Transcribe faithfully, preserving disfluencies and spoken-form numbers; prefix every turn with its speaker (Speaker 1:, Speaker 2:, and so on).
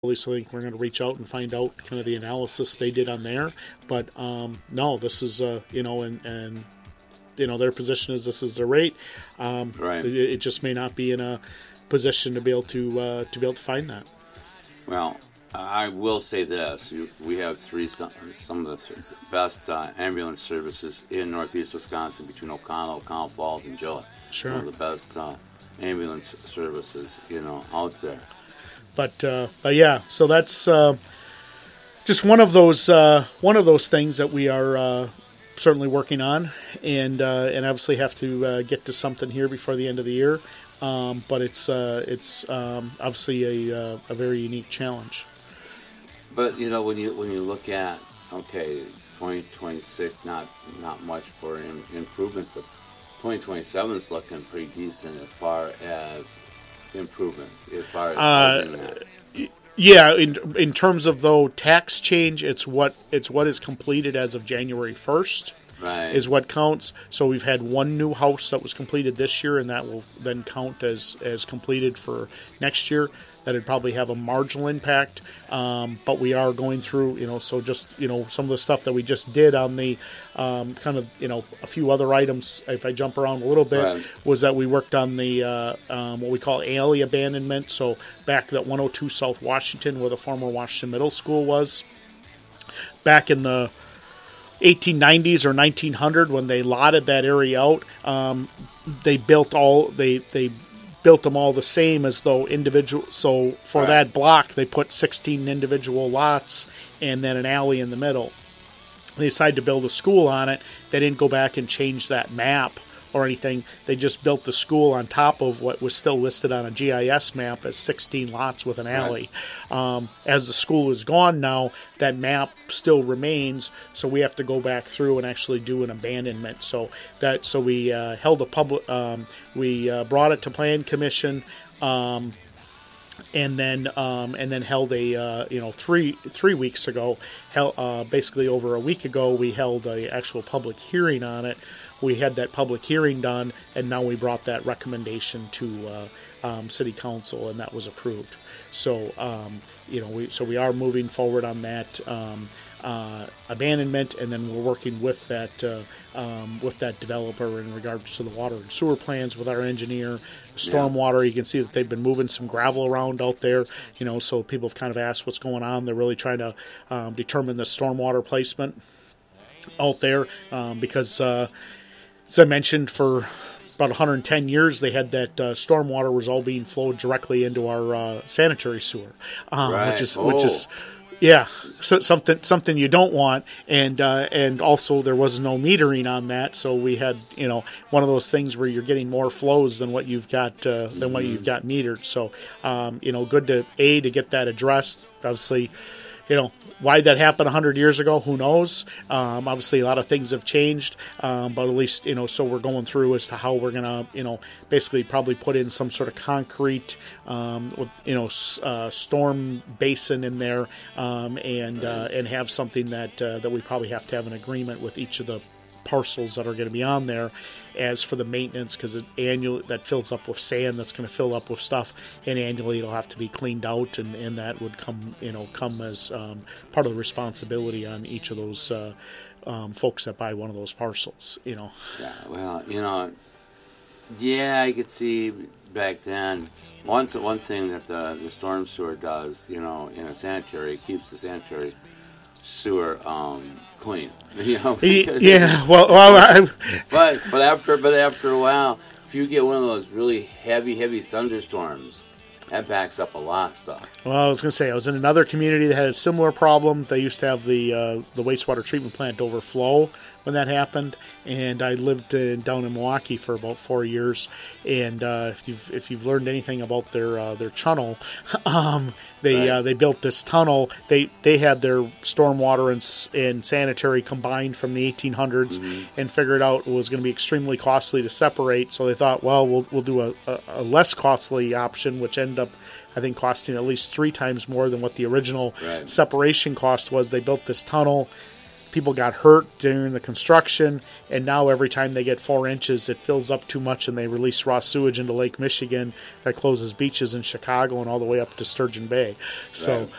Speaker 1: So I think we're going to reach out and find out kind of the analysis they did on there. But um, no, this is uh, you know, and and you know their position is this is their rate. Um,
Speaker 2: right.
Speaker 1: It, it just may not be in a position to be able to uh, to be able to find that.
Speaker 2: Well, I will say this: we have three some, some of the best uh, ambulance services in Northeast Wisconsin between O'Connell, O'Connell Falls, and Gillette.
Speaker 1: Sure.
Speaker 2: Some of the best uh, ambulance services, you know, out there.
Speaker 1: But uh, but yeah, so that's uh, just one of those uh, one of those things that we are uh, certainly working on, and uh, and obviously have to uh, get to something here before the end of the year. Um, but it's uh, it's um, obviously a uh, a very unique challenge.
Speaker 2: But you know, when you when you look at okay, twenty twenty-six, not not much for in, improvement, but twenty twenty-seven is looking pretty decent as far as improvement as far as
Speaker 1: uh, yeah in in terms of though tax change, it's what it's what is completed as of January first,
Speaker 2: right,
Speaker 1: is what counts. So we've had one new house that was completed this year, and that will then count as as completed for next year. That'd probably have a marginal impact, um, but we are going through, you know, so just, you know, some of the stuff that we just did on the um, kind of, you know, a few other items, if I jump around a little bit,
Speaker 2: right,
Speaker 1: was that we worked on the, uh, um, what we call alley abandonment. So back at one oh two South Washington, where the former Washington Middle School was, back in the eighteen nineties or nineteen hundred, when they lotted that area out, um, they built all, they, they, built them all the same as though individual. So for
Speaker 2: right.
Speaker 1: that block, they put sixteen individual lots and then an alley in the middle. They decided to build a school on it. They didn't go back and change that map or anything. They just built the school on top of what was still listed on a G I S map as sixteen lots with an alley. Right. Um, as the school is gone now, that map still remains, so we have to go back through and actually do an abandonment. So that so we uh, held a public, um, we uh, brought it to Plan Commission, um, and then um, and then held a uh, you know three three weeks ago, held, uh, basically over a week ago, we held a actual public hearing on it. We had that public hearing done, and now we brought that recommendation to uh, um, City Council, and that was approved. So, um, you know, we so we are moving forward on that um, uh, abandonment, and then we're working with that uh, um, with that developer in regards to the water and sewer plans with our engineer. Stormwater, you can see that they've been moving some gravel around out there, you know, so people have kind of asked what's going on. They're really trying to um, determine the stormwater placement out there um, because. Uh, As I mentioned, for about one hundred ten years, they had that uh, stormwater was all being flowed directly into our uh, sanitary sewer, um,
Speaker 2: right.
Speaker 1: which is
Speaker 2: oh.
Speaker 1: which is yeah, so something something you don't want, and uh, and also there was no metering on that, so we had you know one of those things where you're getting more flows than what you've got uh, than mm-hmm. what you've got metered. So um, you know, good to a to get that addressed. Obviously, you know. Why that happened one hundred years ago, who knows? Um, obviously, a lot of things have changed, um, but at least, you know, so we're going through as to how we're going to, you know, basically probably put in some sort of concrete, um, with, you know, uh, storm basin in there, um, and uh, and have something that uh, that we probably have to have an agreement with each of the parcels that are going to be on there. As for the maintenance, because it annually that fills up with sand, that's going to fill up with stuff, and annually it'll have to be cleaned out, and, and that would come, you know, come as um, part of the responsibility on each of those uh, um, folks that buy one of those parcels, you know.
Speaker 2: Yeah, well, you know, yeah, I could see back then. One one thing that the, the storm sewer does, you know, in a sanitary, it keeps the sanitary sewer um, clean. You know,
Speaker 1: yeah. Well, well I,
Speaker 2: but but after but after a while, if you get one of those really heavy heavy thunderstorms, that backs up a lot of stuff.
Speaker 1: Well, I was going to say I was in another community that had a similar problem. They used to have the uh, the wastewater treatment plant overflow when that happened, and I lived in, down in Milwaukee for about four years. And uh, if you've if you've learned anything about their uh, their tunnel, um, they
Speaker 2: right.
Speaker 1: uh, they built this tunnel. They they had their stormwater and and sanitary combined from the eighteen hundreds, mm-hmm. and figured out it was going to be extremely costly to separate. So they thought, well, we'll we'll do a, a, a less costly option, which ended up, I think, costing at least three times more than what the original
Speaker 2: right.
Speaker 1: separation cost was. They built this tunnel. people got hurt during the construction, and now every time they get four inches, it fills up too much, and they release raw sewage into Lake Michigan that closes beaches in Chicago and all the way up to Sturgeon Bay. So
Speaker 2: Right.